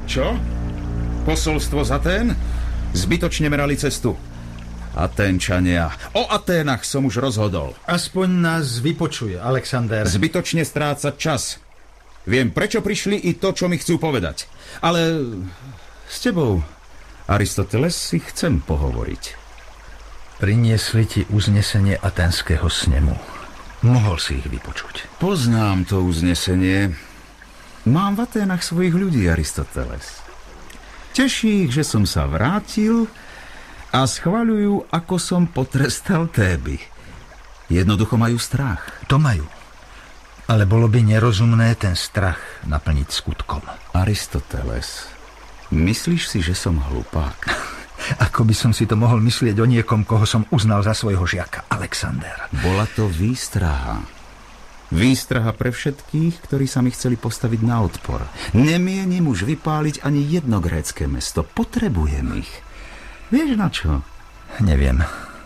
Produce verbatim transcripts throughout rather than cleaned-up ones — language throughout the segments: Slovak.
Čo? Posolstvo z Atén? Zbytočne merali cestu. Aténčania. O Aténach som už rozhodol. Aspoň nás vypočuje, Alexander. Zbytočne strácať čas. Viem, prečo prišli i to, čo mi chcú povedať. Ale s tebou, Aristoteles, si chcem pohovoriť. Priniesli ti uznesenie aténskeho snemu. Mohol si ich vypočuť. Poznám to uznesenie. Mám v Aténach svojich ľudí, Aristoteles. Teší ich, že som sa vrátil a schvaľujú, ako som potrestal Téby. Jednoducho majú strach. To majú. Ale bolo by nerozumné ten strach naplniť skutkom. Aristoteles, myslíš si, že som hlupák? Ako by som si to mohol myslieť o niekom, koho som uznal za svojho žiaka, Alexander. Bola to výstraha. Výstraha pre všetkých, ktorí sa mi chceli postaviť na odpor. Nemienim už vypáliť ani jedno grécke mesto. Potrebujem ich. Vieš na čo? Neviem.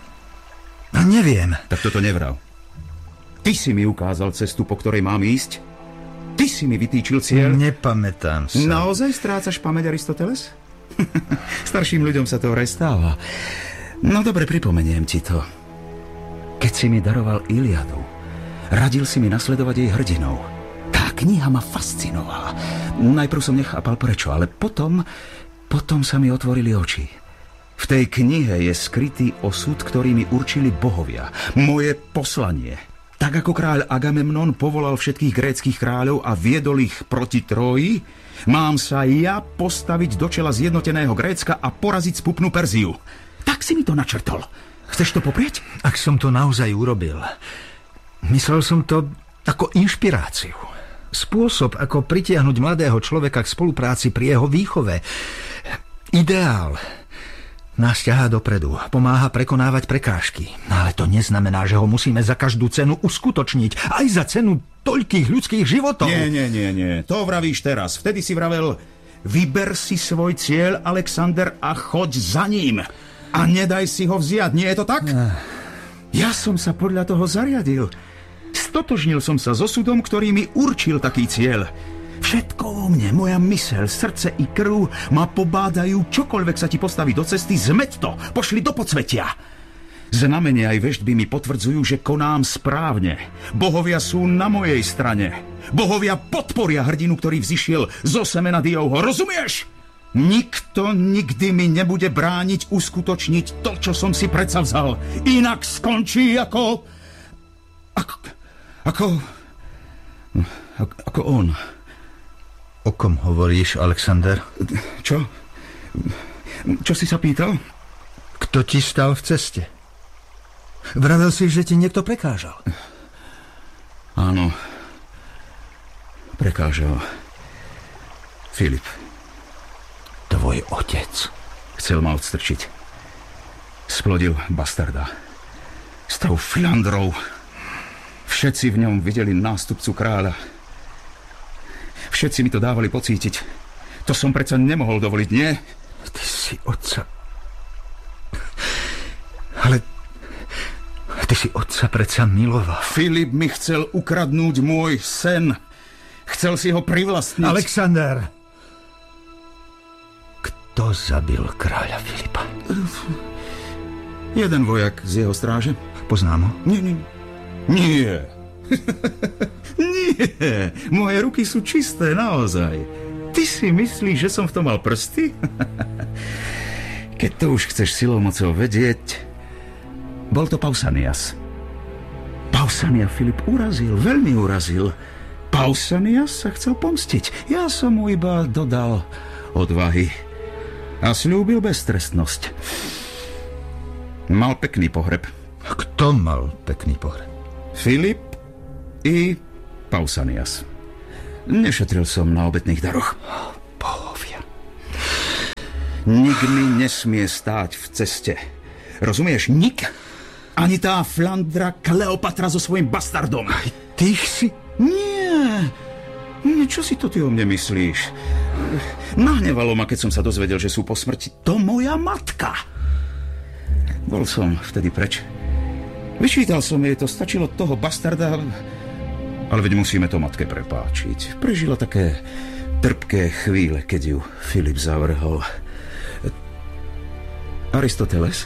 No neviem. Tak toto nevrav. Ty si mi ukázal cestu, po ktorej mám ísť. Ty si mi vytýčil cieľ. Nepamätám sa. Naozaj strácaš pamäť, Aristoteles? Starším ľuďom sa to vraj stáva. No dobre, pripomeniem ti to. Keď si mi daroval Iliadu, radil si mi nasledovať jej hrdinov. Tá kniha ma fascinovala. Najprv som nechápal prečo, ale potom, potom sa mi otvorili oči. V tej knihe je skrytý osud, ktorý mi určili bohovia. Moje poslanie. Tak ako kráľ Agamemnon povolal všetkých gréckych kráľov a viedol ich proti Tróji, mám sa ja postaviť do čela zjednoteného Grécka a poraziť spupnú Perziu. Tak si mi to načrtol. Chceš to poprieť? Ak som to naozaj urobil, myslel som to ako inšpiráciu. Spôsob, ako pritiahnuť mladého človeka k spolupráci pri jeho výchove. Ideál nás ťahá dopredu, pomáha prekonávať prekážky. Ale to neznamená, že ho musíme za každú cenu uskutočniť. Aj za cenu toľkých ľudských životov. Nie, nie, nie, nie. To vravíš teraz. Vtedy si vravel, vyber si svoj cieľ, Alexander, a choď za ním. A nedaj si ho vziať. Nie je to tak? Ja som sa podľa toho zariadil. Stotožnil som sa s osudom, ktorý mi určil taký cieľ. Všetko vo mne, moja myseľ, srdce i krv ma pobádajú, čokoľvek sa ti postaví do cesty, zmeť to, pošli do podsvetia. Znamenia aj veštby mi potvrdzujú, že konám správne. Bohovia sú na mojej strane. Bohovia podporia hrdinu, ktorý vzišiel zo semena Diovho. Rozumieš? Nikto nikdy mi nebude brániť uskutočniť to, čo som si predsavzal. Inak skončí ako... Ako... Ako... Ako, ako on. O kom hovoríš, Alexander? Čo? Čo si sa pýtal? Kto ti stál v ceste? Vravel si, že ti niekto prekážal. Áno. Prekážal. Filip. Tvoj otec. Chcel ma odstrčiť. Splodil bastarda. S tou Flandrou. Všetci v ňom videli nástupcu kráľa. Všetci mi to dávali pocítiť. To som predsa nemohol dovoliť, nie? Ty si otca... Ale... Ty si otca predsa miloval. Filip mi chcel ukradnúť môj sen. Chcel si ho privlastniť. Alexander! Kto zabil kráľa Filipa? Jeden vojak z jeho stráže. Poznám ho? Nie, nie. Nie. Nie, moje ruky sú čisté, naozaj. Ty si myslíš, že som v tom mal prsty? Keď to už chceš silou mocou vedieť, bol to Pausanias. Pausania Filip urazil, veľmi urazil. Pausanias sa chcel pomstiť. Ja som mu iba dodal odvahy a sľúbil beztrestnosť. Mal pekný pohreb. Kto mal pekný pohreb? Filip i Pausanias. Nešetril som na obetných daroch. Bohovia. Nik mi nesmie stáť v ceste. Rozumieš? Nik? Ani tá Flandra Kleopatra so svojím bastardom. Aj ty si... Nie. Nie, čo si to ty o mne myslíš? Nahnevalo ma, keď som sa dozvedel, že sú po smrti. To moja matka. Bol som vtedy preč. Vyčítal som jej to, stačilo toho bastarda, ale veď musíme to matke prepáčiť. Prežila také trpké chvíle, keď ju Filip zavrhol. Aristoteles?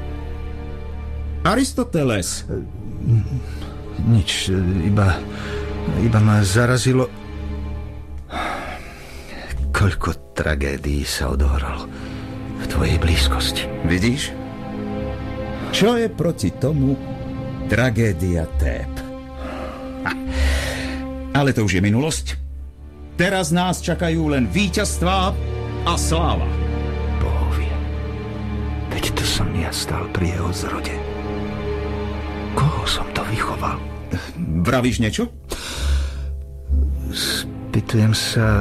Aristoteles! Nič, iba, iba ma zarazilo, koľko tragédií sa odohralo v tvojej blízkosti. Vidíš? Čo je proti tomu tragédia Tép? Ha. Ale to už je minulosť. Teraz nás čakajú len víťazstvá a sláva. Bohovie, veď to som ja stál pri jeho zrode. Koho som to vychoval? Vravíš niečo? Spýtujem sa...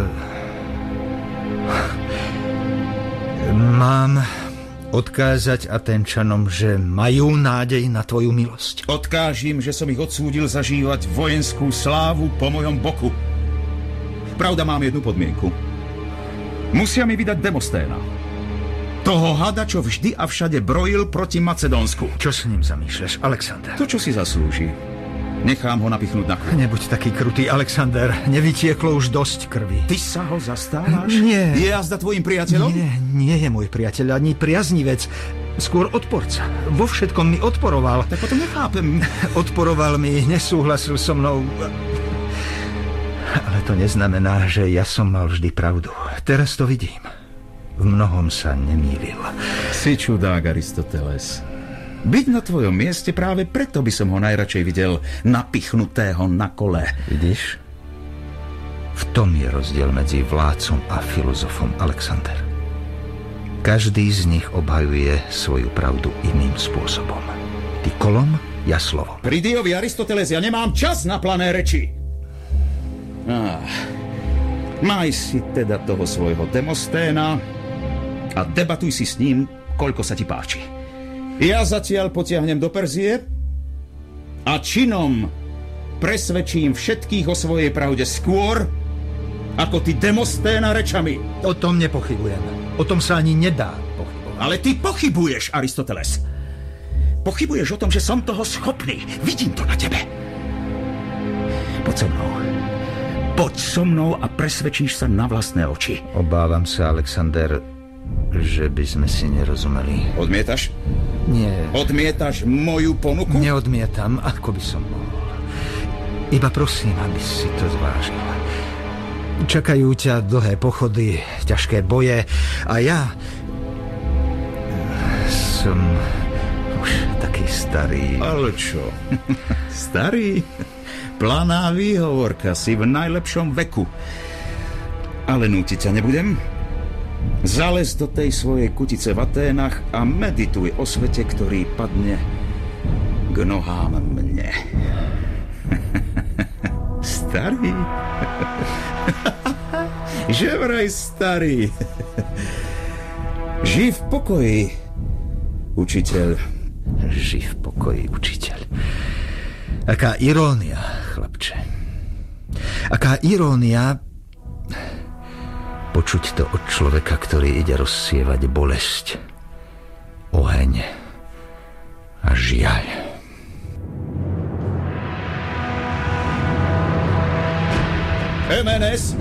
Mám odkázať Atenčanom, že majú nádej na tvoju milosť. Odkážim, že som ich odsúdil zažívať vojenskú slávu po mojom boku. Pravda, mám jednu podmienku. Musia mi vydať Demosténa. Toho hada, čo vždy a všade brojil proti Macedónsku. Čo s ním zamýšľaš, Alexander? To, čo si zaslúži. Nechám ho napichnúť na kruh. Nebuď taký krutý, Alexander. Nevytieklo už dosť krvi. Ty sa ho zastávaš? Nie. Je jazda tvojim priateľom? Nie, nie je môj priateľ, ani priaznivec. Skôr odporca. Vo všetkom mi odporoval. Tak potom nechápem. Odporoval mi, nesúhlasil so mnou. Ale to neznamená, že ja som mal vždy pravdu. Teraz to vidím. V mnohom sa nemýlil. Si čudák, Aristoteles. Byť na tvojom mieste, práve preto by som ho najradšej videl napichnutého na kole. Vidíš? V tom je rozdiel medzi vládcom a filozofom, Alexander. Každý z nich obhajuje svoju pravdu iným spôsobom. Ty kolom, ja slovom. Pridiovi, Aristoteles, ja nemám čas na plané reči. Ah, maj si teda toho svojho Demosténa a debatuj si s ním, koľko sa ti páči. Ja zatiaľ potiahnem do Perzie a činom presvedčím všetkých o svojej pravde skôr, ako ty Demosténa rečami. O tom nepochybujem. O tom sa ani nedá pochybovať. Ale ty pochybuješ, Aristoteles. Pochybuješ o tom, že som toho schopný. Vidím to na tebe. Poď so mnou. Poď so mnou a presvedčíš sa na vlastné oči. Obávam sa, Alexander, že by sme si nerozumeli. Odmietaš? Nie. Odmietaš moju ponuku? Neodmietam, ako by som mohol. Iba prosím, aby si to zvážil. Čakajú ťa dlhé pochody, ťažké boje a ja som už taký starý. Ale čo? Starý? Planá výhovorka, si v najlepšom veku. Ale nútiť ťa nebudem. Zalez do tej svojej kutice v Aténach a medituj o svete, ktorý padne k nohám mne. Starý? Že vraj starý. Žij v pokoji, učiteľ. Žij v pokoji, učiteľ. Aká irónia, chlapče. Aká irónia počuť to od človeka, ktorý ide rozsievať bolesť, oheň a žiaľ. Emenes,